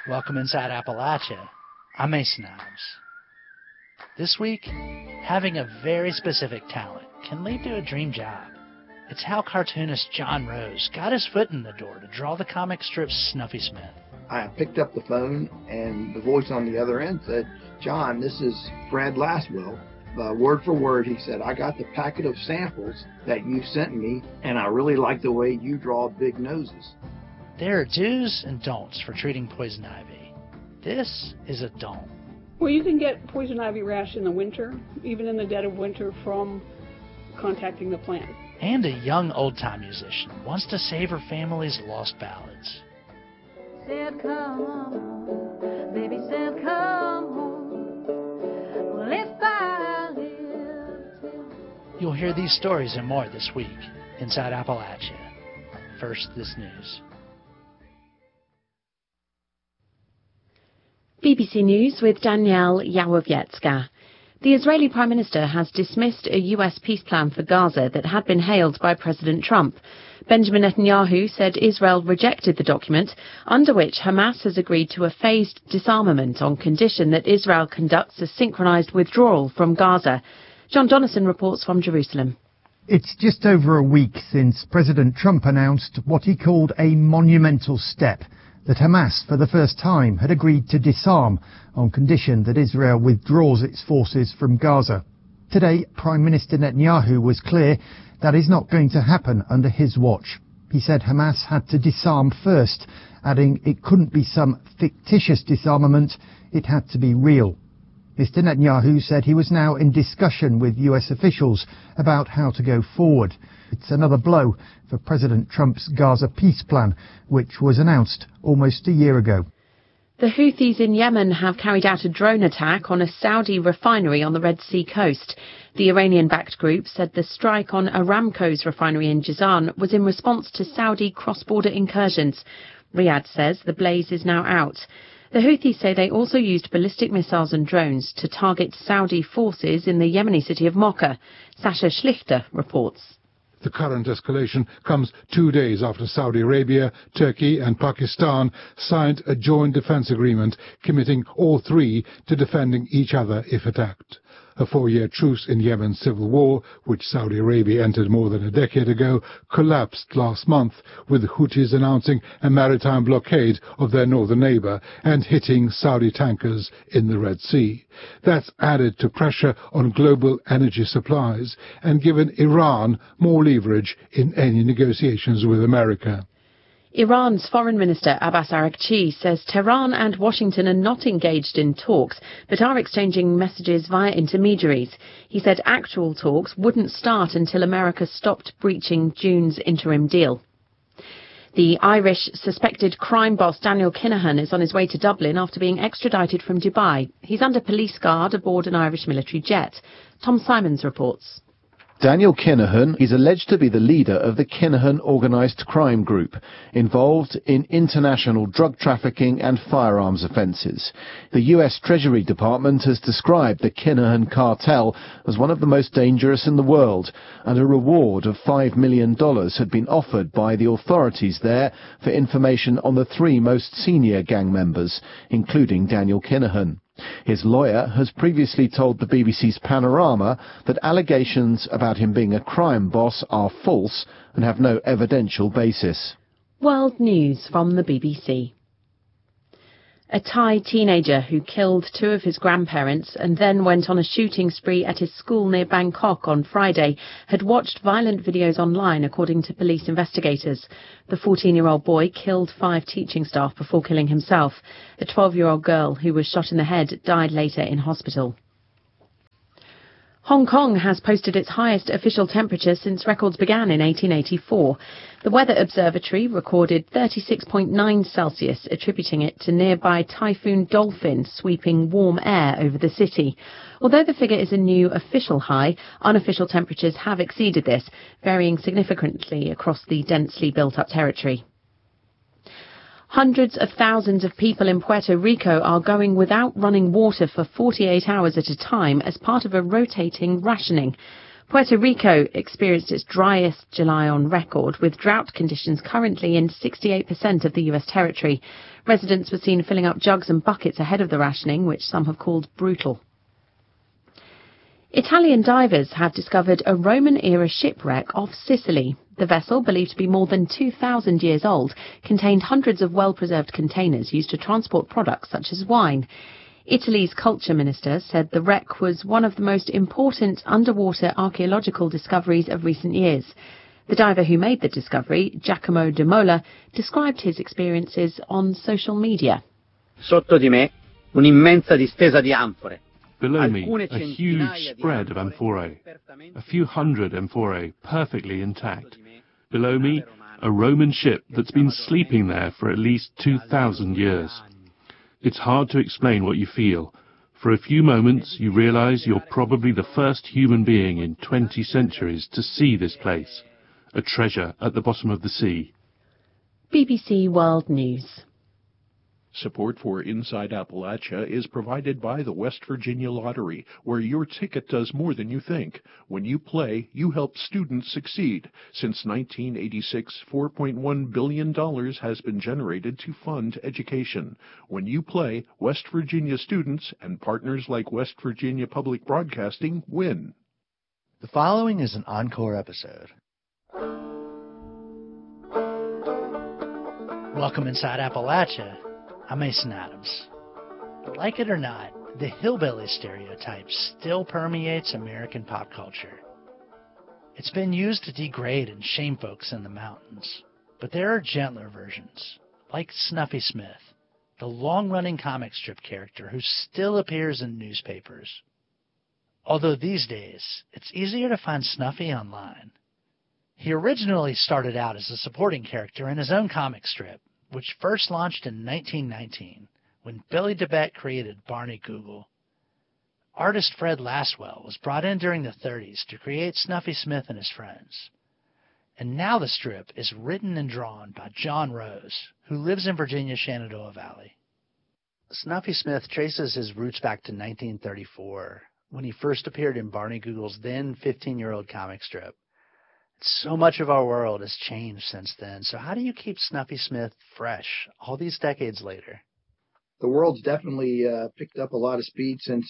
Welcome inside Appalachia. I'm Mason Ives. This week, having a very specific talent can lead to a dream job. It's how cartoonist John Rose got his foot in the door to draw the comic strip Snuffy Smith. I picked up the phone, and the voice on the other end said, "John, this is Fred Laswell." Word for word, he said, "I got the packet of samples that you sent me, and I really like the way you draw big noses." There are do's and don'ts for treating poison ivy. This is a don't. Well, you can get poison ivy rash in the winter, even in the dead of winter, from contacting the plant. And a young old-time musician wants to save her family's lost ballads. Said come on, baby said come home. Well, if I live till... You'll hear these stories and more this week inside Appalachia. First, this news. BBC News with Danielle Yawowiecka. The Israeli Prime Minister has dismissed a US peace plan for Gaza that had been hailed by President Trump. Benjamin Netanyahu said Israel rejected the document, under which Hamas has agreed to a phased disarmament on condition that Israel conducts a synchronized withdrawal from Gaza. John Donison reports from Jerusalem. It's just over a week since President Trump announced what he called a monumental step, that Hamas, for the first time, had agreed to disarm on condition that Israel withdraws its forces from Gaza. Today, Prime Minister Netanyahu was clear that is not going to happen under his watch. He said Hamas had to disarm first, adding it couldn't be some fictitious disarmament, it had to be real. Mr. Netanyahu said he was now in discussion with US officials about how to go forward. It's another blow for President Trump's Gaza peace plan, which was announced almost a year ago. The Houthis in Yemen have carried out a drone attack on a Saudi refinery on the Red Sea coast. The Iranian-backed group said the strike on Aramco's refinery in Jazan was in response to Saudi cross-border incursions. Riyadh says the blaze is now out. The Houthis say they also used ballistic missiles and drones to target Saudi forces in the Yemeni city of Mocha. Sasha Schlichter reports. The current escalation comes 2 days after Saudi Arabia, Turkey and Pakistan signed a joint defence agreement committing all three to defending each other if attacked. A 4-year truce in Yemen's civil war, which Saudi Arabia entered more than a decade ago, collapsed last month, with the Houthis announcing a maritime blockade of their northern neighbour and hitting Saudi tankers in the Red Sea. That's added to pressure on global energy supplies and given Iran more leverage in any negotiations with America. Iran's Foreign Minister Abbas Araghchi says Tehran and Washington are not engaged in talks, but are exchanging messages via intermediaries. He said actual talks wouldn't start until America stopped breaching June's interim deal. The Irish suspected crime boss Daniel Kinahan is on his way to Dublin after being extradited from Dubai. He's under police guard aboard an Irish military jet. Tom Simons reports. Daniel Kinahan is alleged to be the leader of the Kinahan organised crime group, involved in international drug trafficking and firearms offences. The US Treasury Department has described the Kinahan cartel as one of the most dangerous in the world, and a reward of $5 million had been offered by the authorities there for information on the 3 most senior gang members, including Daniel Kinahan. His lawyer has previously told the BBC's Panorama that allegations about him being a crime boss are false and have no evidential basis. World News from the BBC. A Thai teenager who killed 2 of his grandparents and then went on a shooting spree at his school near Bangkok on Friday had watched violent videos online, according to police investigators. The 14-year-old boy killed 5 teaching staff before killing himself. A 12-year-old girl who was shot in the head died later in hospital. Hong Kong has posted its highest official temperature since records began in 1884. The Weather Observatory recorded 36.9 Celsius, attributing it to nearby Typhoon Dolphin sweeping warm air over the city. Although the figure is a new official high, unofficial temperatures have exceeded this, varying significantly across the densely built-up territory. Hundreds of thousands of people in Puerto Rico are going without running water for 48 hours at a time as part of a rotating rationing. Puerto Rico experienced its driest July on record, with drought conditions currently in 68% of the US territory. Residents were seen filling up jugs and buckets ahead of the rationing, which some have called brutal. Italian divers have discovered a Roman-era shipwreck off Sicily. The vessel, believed to be more than 2,000 years old, contained hundreds of well-preserved containers used to transport products such as wine. Italy's culture minister said the wreck was one of the most important underwater archaeological discoveries of recent years. The diver who made the discovery, Giacomo De Mola, described his experiences on social media. Sotto di me, un'immensa distesa di anfore. Below me, a huge spread of amphorae, a few hundred amphorae perfectly intact. Below me, a Roman ship that's been sleeping there for at least 2,000 years. It's hard to explain what you feel. For a few moments, you realize you're probably the first human being in 20 centuries to see this place, a treasure at the bottom of the sea. BBC World News. Support for Inside Appalachia is provided by the West Virginia Lottery, where your ticket does more than you think. When you play, you help students succeed. Since 1986, $4.1 billion has been generated to fund education. When you play, West Virginia students and partners like West Virginia Public Broadcasting win. The following is an encore episode. Welcome inside Appalachia. I'm Mason Adams. Like it or not, the hillbilly stereotype still permeates American pop culture. It's been used to degrade and shame folks in the mountains. But there are gentler versions, like Snuffy Smith, the long-running comic strip character who still appears in newspapers. Although these days, it's easier to find Snuffy online. He originally started out as a supporting character in his own comic strip, which first launched in 1919 when Billy DeBet created Barney Google. Artist Fred Laswell was brought in during the 30s to create Snuffy Smith and his friends. And now the strip is written and drawn by John Rose, who lives in Virginia's Shenandoah Valley. Snuffy Smith traces his roots back to 1934, when he first appeared in Barney Google's then 15-year-old comic strip. So much of our world has changed since then, so how do you keep Snuffy Smith fresh all these decades later? The world's definitely picked up a lot of speed since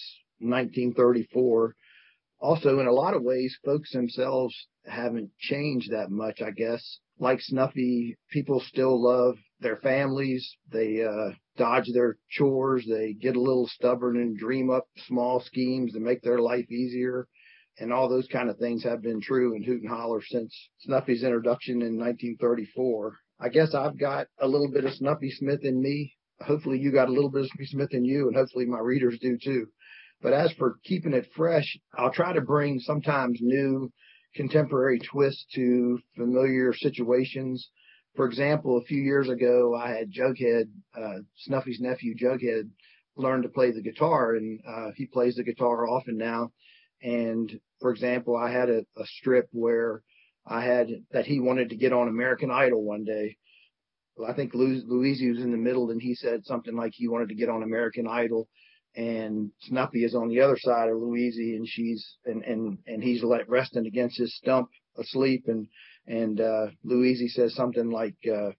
1934. Also, in a lot of ways, folks themselves haven't changed that much, I guess. Like Snuffy, people still love their families. They dodge their chores. They get a little stubborn and dream up small schemes to make their life easier. And all those kind of things have been true in Hoot and Holler since Snuffy's introduction in 1934. I guess I've got a little bit of Snuffy Smith in me. Hopefully you got a little bit of Snuffy Smith in you, and hopefully my readers do too. But as for keeping it fresh, I'll try to bring sometimes new contemporary twists to familiar situations. For example, a few years ago, I had Jughead, Snuffy's nephew Jughead, learn to play the guitar, and he plays the guitar often now. And for example, I had a strip where I had that he wanted to get on American Idol one day. Well, I think Louise was in the middle, and he said something like he wanted to get on American Idol, and Snuffy is on the other side of Louise, and she's and he's resting against his stump asleep, and Louise says something like,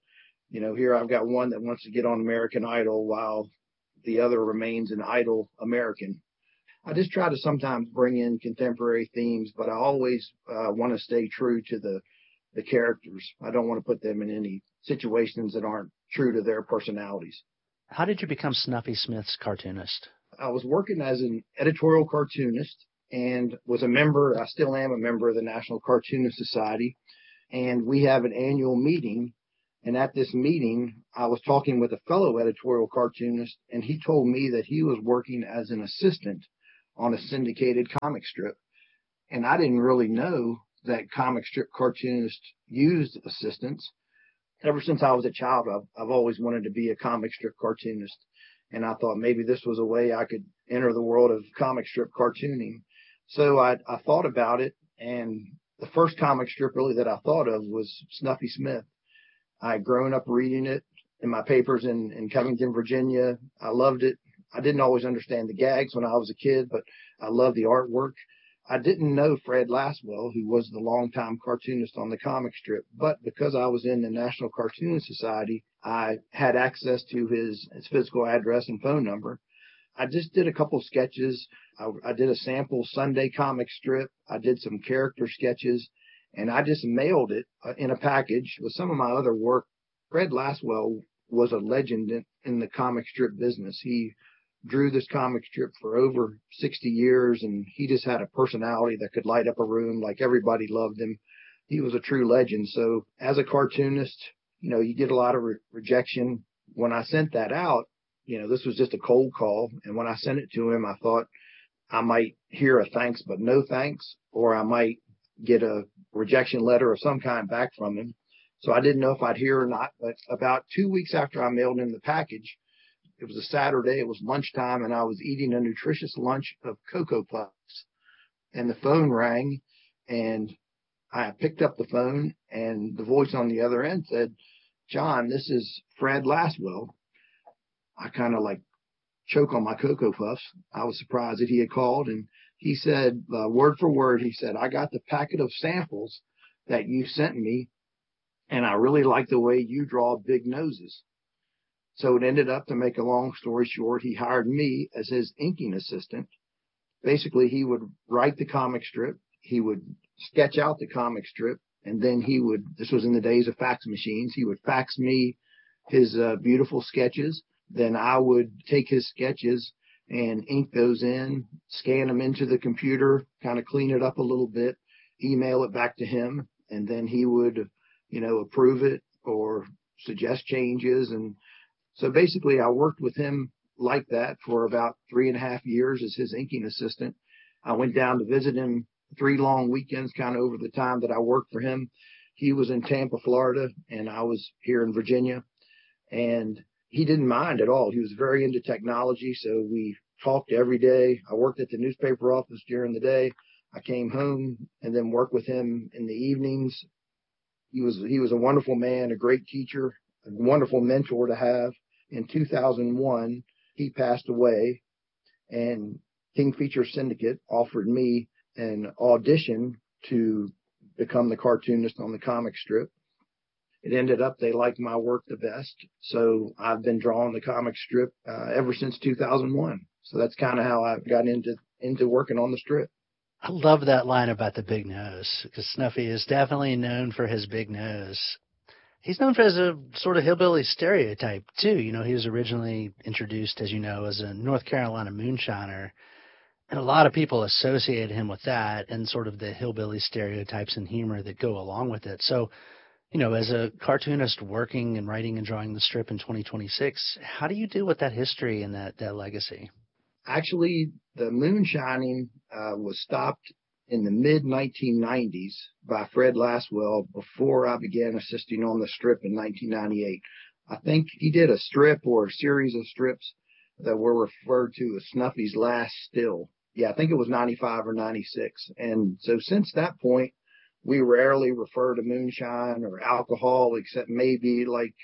here I've got one that wants to get on American Idol while the other remains an idle American. I just try to sometimes bring in contemporary themes, but I always want to stay true to the characters. I don't want to put them in any situations that aren't true to their personalities. How did you become Snuffy Smith's cartoonist? I was working as an editorial cartoonist and was a member, I still am a member of the National Cartoonist Society. And we have an annual meeting. And at this meeting, I was talking with a fellow editorial cartoonist, and he told me that he was working as an assistant on a syndicated comic strip. And I didn't really know that comic strip cartoonists used assistants. Ever since I was a child, I've always wanted to be a comic strip cartoonist. And I thought maybe this was a way I could enter the world of comic strip cartooning. So I thought about it, and the first comic strip really that I thought of was Snuffy Smith. I had grown up reading it in my papers in Covington, Virginia. I loved it. I didn't always understand the gags when I was a kid, but I loved the artwork. I didn't know Fred Laswell, who was the longtime cartoonist on the comic strip, but because I was in the National Cartoonist Society, I had access to his physical address and phone number. I just did a couple sketches. I did a sample Sunday comic strip. I did some character sketches, and I just mailed it in a package with some of my other work. Fred Laswell was a legend in the comic strip business. He drew this comic strip for over 60 years, and he just had a personality that could light up a room. Like, everybody loved him. He was a true legend. So as a cartoonist, you get a lot of rejection. When I sent that out, this was just a cold call. And when I sent it to him, I thought I might hear a thanks, but no thanks, or I might get a rejection letter of some kind back from him. So I didn't know if I'd hear or not. But about 2 weeks after I mailed him the package, it was a Saturday, it was lunchtime, and I was eating a nutritious lunch of Cocoa Puffs. And the phone rang, and I picked up the phone, and the voice on the other end said, "John, this is Fred Laswell." I kind of choke on my Cocoa Puffs. I was surprised that he had called, and he said, word for word, he said, "I got the packet of samples that you sent me, and I really like the way you draw big noses." So it ended up, to make a long story short, he hired me as his inking assistant. Basically, he would write the comic strip, he would sketch out the comic strip, and then this was in the days of fax machines, he would fax me his beautiful sketches. Then I would take his sketches and ink those in, scan them into the computer, kind of clean it up a little bit, email it back to him, and then he would, approve it or suggest changes. And so basically I worked with him like that for about 3.5 years as his inking assistant. I went down to visit him 3 long weekends, kind of over the time that I worked for him. He was in Tampa, Florida, and I was here in Virginia, and he didn't mind at all. He was very into technology, so we talked every day. I worked at the newspaper office during the day. I came home and then worked with him in the evenings. He was a wonderful man, a great teacher, a wonderful mentor to have. In 2001, he passed away, and King Feature Syndicate offered me an audition to become the cartoonist on the comic strip. It ended up they liked my work the best, so I've been drawing the comic strip ever since 2001. So that's kind of how I got into working on the strip. I love that line about the big nose, because Snuffy is definitely known for his big nose. He's known for as a sort of hillbilly stereotype, too. He was originally introduced, as you know, as a North Carolina moonshiner, and a lot of people associate him with that and sort of the hillbilly stereotypes and humor that go along with it. So, as a cartoonist working and writing and drawing the strip in 2026, how do you deal with that history and that legacy? Actually, the moonshining was stopped in the mid-1990s by Fred Laswell before I began assisting on the strip in 1998. I think he did a strip or a series of strips that were referred to as Snuffy's Last Still. Yeah, I think it was 95 or 96. And so since that point, we rarely refer to moonshine or alcohol, except maybe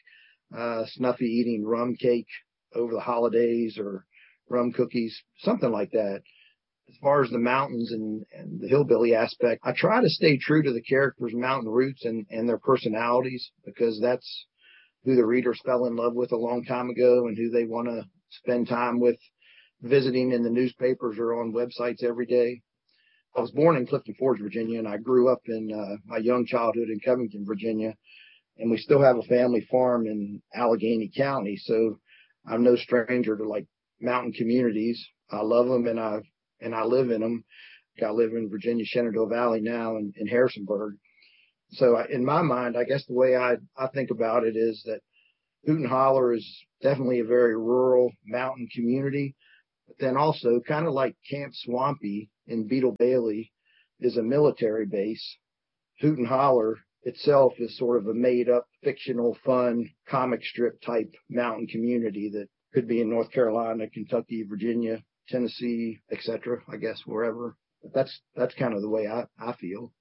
Snuffy eating rum cake over the holidays or rum cookies, something like that. As far as the mountains and the hillbilly aspect, I try to stay true to the characters' mountain roots and their personalities, because that's who the readers fell in love with a long time ago and who they want to spend time with visiting in the newspapers or on websites every day. I was born in Clifton Forge, Virginia, and I grew up in my young childhood in Covington, Virginia. And we still have a family farm in Allegheny County. So I'm no stranger to mountain communities. I love them and I live in them. I live in Virginia, Shenandoah Valley now and in Harrisonburg. So in my mind, I guess the way I think about it is that Hoot and Holler is definitely a very rural mountain community. But then also, kind of like Camp Swampy in Beetle Bailey is a military base, Hoot and Holler itself is sort of a made-up, fictional, fun, comic strip type mountain community that could be in North Carolina, Kentucky, Virginia, Tennessee, etc., I guess, wherever. But that's kind of the way I feel.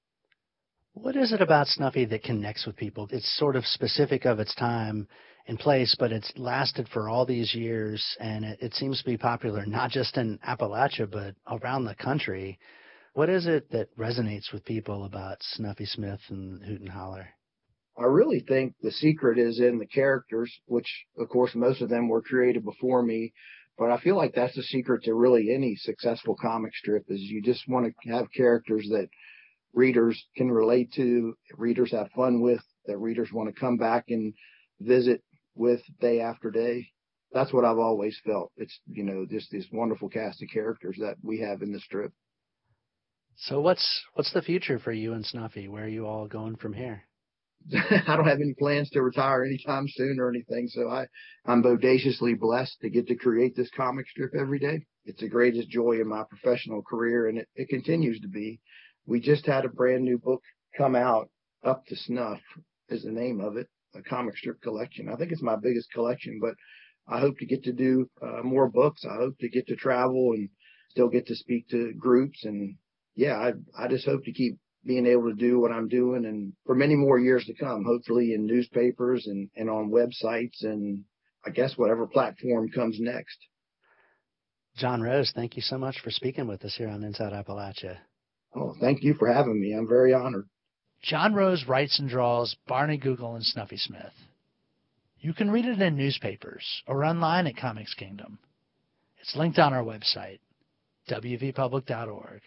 What is it about Snuffy that connects with people? It's sort of specific of its time and place, but it's lasted for all these years, and it seems to be popular not just in Appalachia, but around the country. What is it that resonates with people about Snuffy Smith and Hoot and Holler? I really think the secret is in the characters, which, of course, most of them were created before me. But I feel like that's the secret to really any successful comic strip is you just want to have characters that readers can relate to, readers have fun with, that readers want to come back and visit with day after day. That's what I've always felt. It's, just this wonderful cast of characters that we have in the strip. So what's the future for you and Snuffy? Where are you all going from here? I don't have any plans to retire anytime soon or anything, so I'm bodaciously blessed to get to create this comic strip every day. It's the greatest joy in my professional career, and it continues to be. We just had a brand new book come out, Up to Snuff is the name of it, a comic strip collection. I think it's my biggest collection, but I hope to get to do more books. I hope to get to travel and still get to speak to groups. And, yeah, I just hope to keep being able to do what I'm doing and for many more years to come, hopefully in newspapers and on websites and I guess whatever platform comes next. John Rose, thank you so much for speaking with us here on Inside Appalachia. Oh, thank you for having me. I'm very honored. John Rose writes and draws Barney Google and Snuffy Smith. You can read it in newspapers or online at Comics Kingdom. It's linked on our website, wvpublic.org.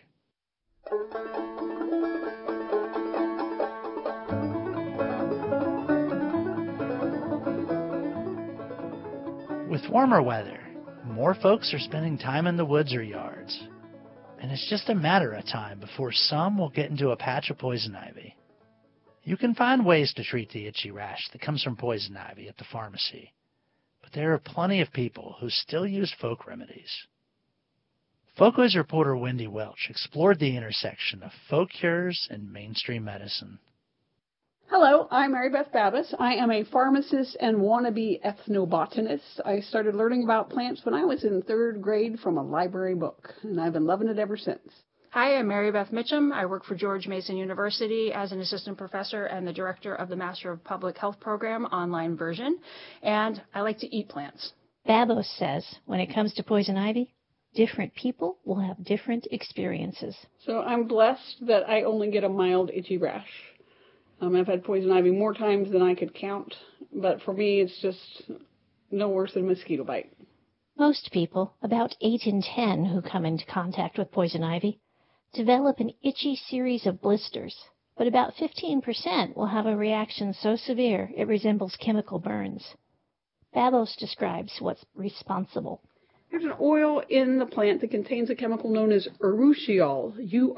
With warmer weather, more folks are spending time in the woods or yards. And it's just a matter of time before some will get into a patch of poison ivy. You can find ways to treat the itchy rash that comes from poison ivy at the pharmacy, but there are plenty of people who still use folk remedies. Folkways reporter Wendy Welch explored the intersection of folk cures and mainstream medicine. Hello, I'm Mary Beth Babis. I am a pharmacist and wannabe ethnobotanist. I started learning about plants when I was in 3rd grade from a library book, and I've been loving it ever since. Hi, I'm Mary Beth Mitchum. I work for George Mason University as an assistant professor and the director of the Master of Public Health program online version, and I like to eat plants. Babos says when it comes to poison ivy, different people will have different experiences. So I'm blessed that I only get a mild itchy rash. I've had poison ivy more times than I could count, but for me it's just no worse than a mosquito bite. Most people, about 8 in 10 who come into contact with poison ivy, develop an itchy series of blisters, but about 15% will have a reaction so severe it resembles chemical burns. Babos describes what's responsible. There's an oil in the plant that contains a chemical known as urushiol,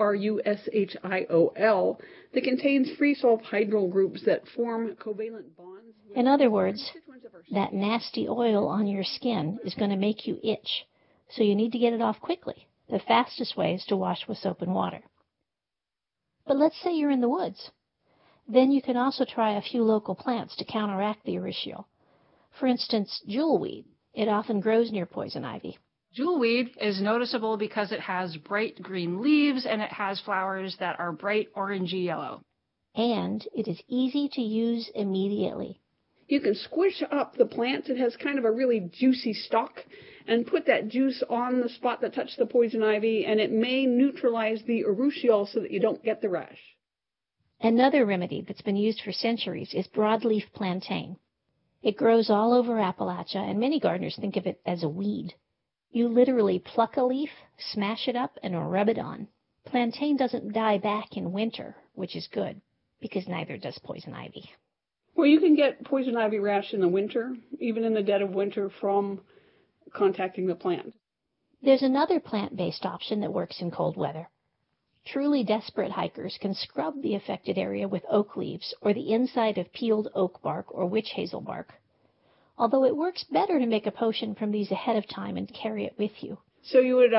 Urushiol, that contains free-salt hydryl groups that form covalent bonds. In other words, that nasty oil on your skin is going to make you itch, so you need to get it off quickly. The fastest way is to wash with soap and water. But let's say you're in the woods. Then you can also try a few local plants to counteract the urushiol. For instance, jewelweed. It often grows near poison ivy. Jewelweed is noticeable because it has bright green leaves and it has flowers that are bright orangey yellow. And it is easy to use immediately. You can squish up the plant. It has kind of a really juicy stalk and put that juice on the spot that touched the poison ivy, and it may neutralize the urushiol so that you don't get the rash. Another remedy that's been used for centuries is broadleaf plantain. It grows all over Appalachia, and many gardeners think of it as a weed. You literally pluck a leaf, smash it up, and rub it on. Plantain doesn't die back in winter, which is good, because neither does poison ivy. Well, you can get poison ivy rash in the winter, even in the dead of winter, from contacting the plant. There's another plant-based option that works in cold weather. Truly desperate hikers can scrub the affected area with oak leaves or the inside of peeled oak bark or witch hazel bark. Although it works better to make a potion from these ahead of time and carry it with you. So you would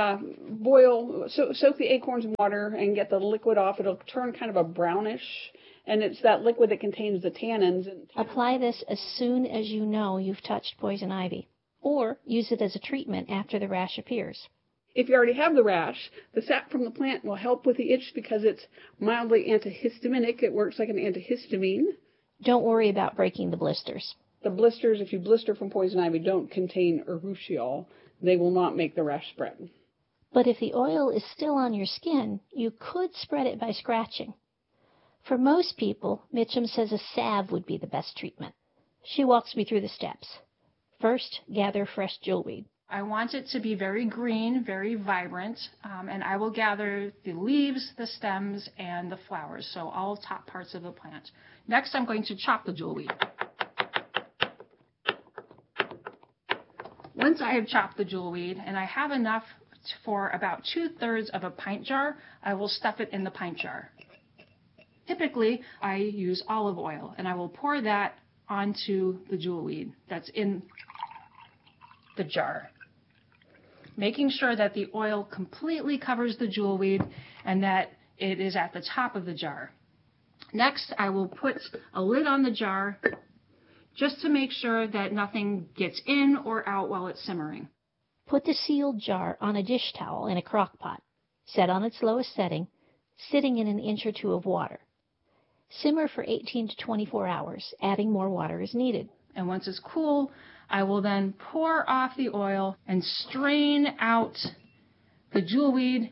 soak the acorns in water and get the liquid off. It'll turn kind of a brownish, and it's that liquid that contains the tannins. Apply this as soon as you know you've touched poison ivy, or use it as a treatment after the rash appears. If you already have the rash, the sap from the plant will help with the itch because it's mildly antihistaminic. It works like an antihistamine. Don't worry about breaking the blisters. The blisters, if you blister from poison ivy, don't contain urushiol. They will not make the rash spread. But if the oil is still on your skin, you could spread it by scratching. For most people, Mitchum says a salve would be the best treatment. She walks me through the steps. First, gather fresh jewelweed. I want it to be very green, very vibrant, and I will gather the leaves, the stems, and the flowers, so all top parts of the plant. Next, I'm going to chop the jewelweed. Once I have chopped the jewelweed and I have enough for about 2/3 of a pint jar, I will stuff it in the pint jar. Typically, I use olive oil, and I will pour that onto the jewelweed that's in the jar, making sure that the oil completely covers the jewelweed and that it is at the top of the jar. Next, I will put a lid on the jar just to make sure that nothing gets in or out while it's simmering. Put the sealed jar on a dish towel in a crock pot, set on its lowest setting, sitting in an inch or two of water. Simmer for 18 to 24 hours, adding more water as needed. And once it's cool, I will then pour off the oil and strain out the jewelweed,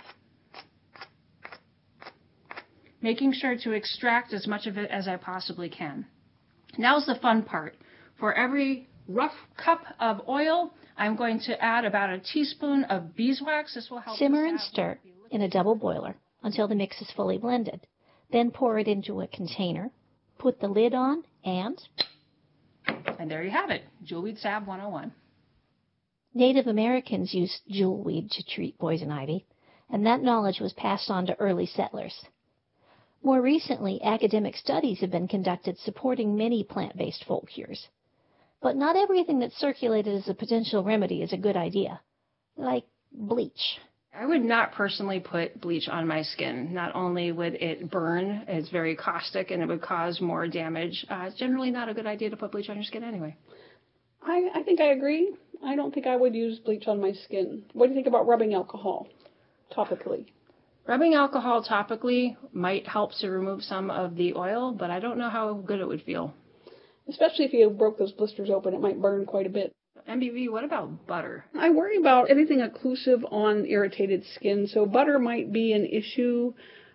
making sure to extract as much of it as I possibly can. Now's the fun part. For every rough cup of oil, I'm going to add about a teaspoon of beeswax. This will help. Simmer and stir in a double boiler until the mix is fully blended. Then pour it into a container, put the lid on, and there you have it, Jewelweed Salve 101. Native Americans used jewelweed to treat poison ivy, and that knowledge was passed on to early settlers. More recently, academic studies have been conducted supporting many plant-based folk cures. But not everything that's circulated as a potential remedy is a good idea, like bleach. I would not personally put bleach on my skin. Not only would it burn, it's very caustic and it would cause more damage. It's generally not a good idea to put bleach on your skin anyway. I think I agree. I don't think I would use bleach on my skin. What do you think about rubbing alcohol topically? Rubbing alcohol topically might help to remove some of the oil, but I don't know how good it would feel. Especially if you broke those blisters open, it might burn quite a bit. MBV, what about butter? I worry about anything occlusive on irritated skin, so butter might be an issue.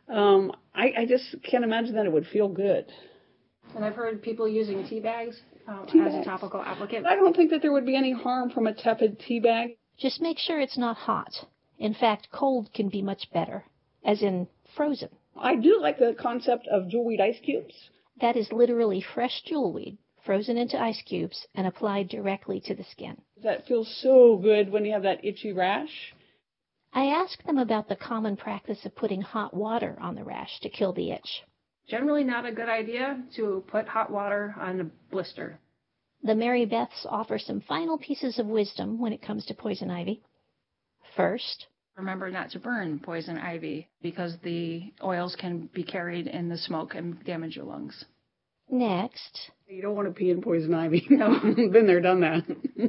I just can't imagine that it would feel good. And I've heard people using tea bags as a topical applicant. I don't think that there would be any harm from a tepid tea bag. Just make sure it's not hot. In fact, cold can be much better, as in frozen. I do like the concept of jewelweed ice cubes. That is literally fresh jewelweed, frozen into ice cubes and applied directly to the skin. That feels so good when you have that itchy rash. I asked them about the common practice of putting hot water on the rash to kill the itch. Generally not a good idea to put hot water on a blister. The Mary Beths offer some final pieces of wisdom when it comes to poison ivy. First, remember not to burn poison ivy because the oils can be carried in the smoke and damage your lungs. Next, you don't want to pee in poison ivy. No, been there, done that.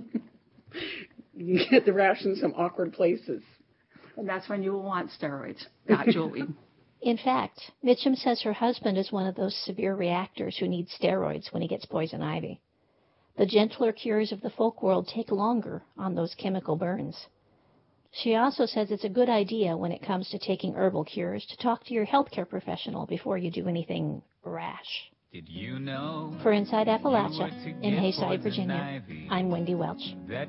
You get the rash in some awkward places. And that's when you will want steroids, not jewelweed. In fact, Mitchum says her husband is one of those severe reactors who needs steroids when he gets poison ivy. The gentler cures of the folk world take longer on those chemical burns. She also says it's a good idea when it comes to taking herbal cures to talk to your healthcare professional before you do anything rash. Did you know? For Inside Appalachia, in Hayside, Virginia, I'm Wendy Welch.